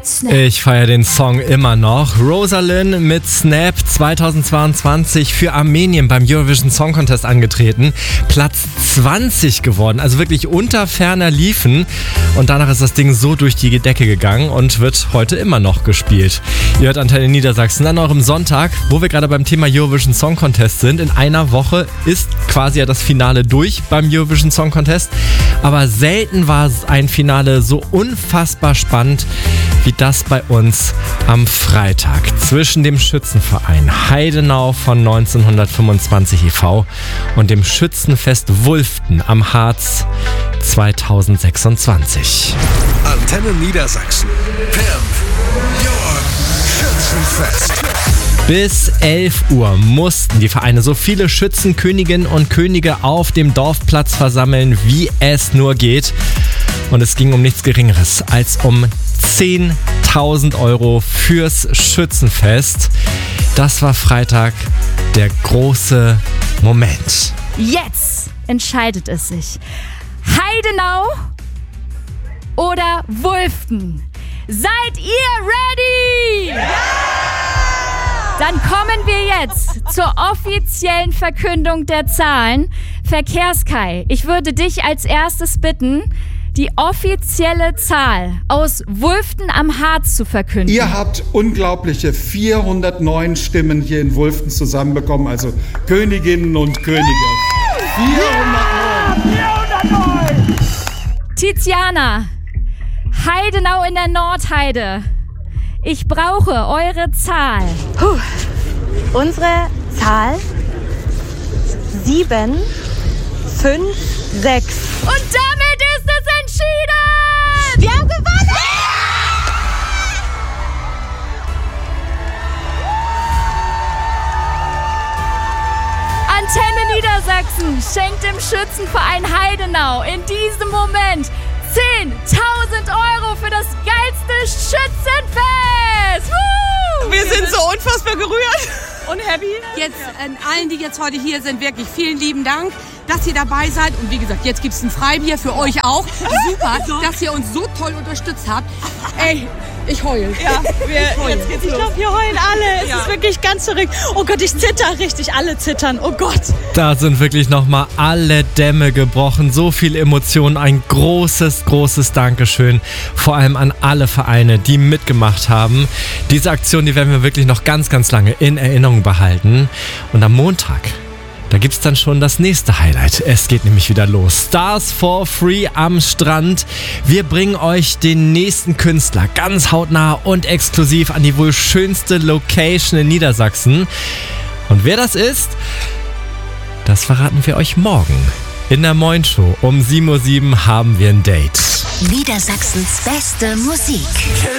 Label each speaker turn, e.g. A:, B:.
A: mit Snap.
B: Ich feiere den Song immer noch. Rosalind mit Snap 2022 für Armenien beim Eurovision Song Contest angetreten. Platz 20 geworden, also wirklich unter ferner Liefen. Und danach ist das Ding so durch die Decke gegangen und wird heute immer noch gespielt. Ihr hört Antenne Niedersachsen an eurem Sonntag, wo wir gerade beim Thema Eurovision Song Contest sind. In einer Woche ist quasi ja das Finale durch beim Eurovision Song Contest. Aber selten war ein Finale so unfassbar spannend wie das bei uns am Freitag zwischen dem Schützenverein Heidenau von 1925 e.V. und dem Schützenfest Wulften am Harz 2026.
C: Antenne Niedersachsen. Pimp Your Schützenfest.
B: Bis 11 Uhr mussten die Vereine so viele Schützenköniginnen und Könige auf dem Dorfplatz versammeln, wie es nur geht. Und es ging um nichts Geringeres als um 10.000 Euro fürs Schützenfest. Das war Freitag der große Moment.
A: Jetzt entscheidet es sich. Heidenau oder Wulften? Seid ihr ready? Ja! Dann kommen wir jetzt zur offiziellen Verkündung der Zahlen. Verkehrskai, ich würde dich als erstes bitten, die offizielle Zahl aus Wulften am Harz zu verkünden.
D: Ihr habt unglaubliche 409 Stimmen hier in Wulften zusammenbekommen, also Königinnen und Könige. 409!
A: Tiziana, Heidenau in der Nordheide. Ich brauche eure Zahl.
E: Unsere Zahl 7, 5, 6.
A: Und damit ist es entschieden!
E: Wir haben gewonnen!
A: Antenne Niedersachsen schenkt dem Schützenverein Heidenau in diesem Moment 10.000 Euro für das geilste Schützenfest!
F: Wir sind so unfassbar gerührt und happy.
G: Jetzt an allen, die jetzt heute hier sind, wirklich vielen lieben Dank, dass ihr dabei seid. Und wie gesagt, jetzt gibt es ein Freibier für euch auch. Super, dass ihr uns so toll unterstützt habt. Ey, ich heul.
F: Ja, jetzt geht's los. Ich glaube, hier heulen alle. Es ist wirklich ganz verrückt. Oh Gott, ich zitter richtig. Alle zittern. Oh Gott.
B: Da sind wirklich nochmal alle Dämme gebrochen. So viel Emotionen. Ein großes, großes Dankeschön. Vor allem an alle Vereine, die mitgemacht haben. Diese Aktion, die werden wir wirklich noch ganz, ganz lange in Erinnerung behalten. Und am Montag, da gibt es dann schon das nächste Highlight. Es geht nämlich wieder los. Stars for Free am Strand. Wir bringen euch den nächsten Künstler ganz hautnah und exklusiv an die wohl schönste Location in Niedersachsen. Und wer das ist, das verraten wir euch morgen. In der Moin Show um 7:07 Uhr haben wir ein Date.
H: Niedersachsens beste Musik.